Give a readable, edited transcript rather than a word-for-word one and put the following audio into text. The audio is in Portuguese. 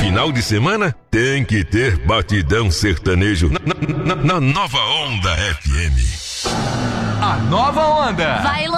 final de semana tem que ter batidão sertanejo na Nova Onda FM. A Nova Onda. Vai